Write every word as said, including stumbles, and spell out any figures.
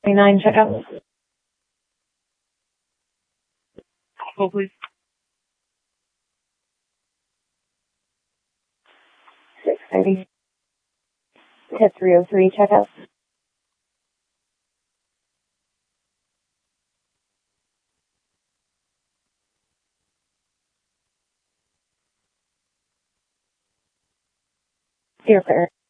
twenty-nine checkout. Hold, please. six thirty. To three oh three checkout. Dear Claire.